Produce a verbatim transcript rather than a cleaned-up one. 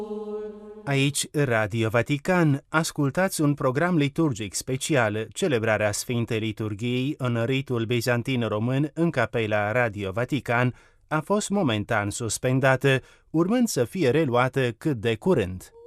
Aici, Radio Vatican, ascultați un program liturgic special, celebrarea Sfintei Liturghiei în ritul bizantin român în capela Radio Vatican a fost momentan suspendată, urmând să fie reluată cât de curând.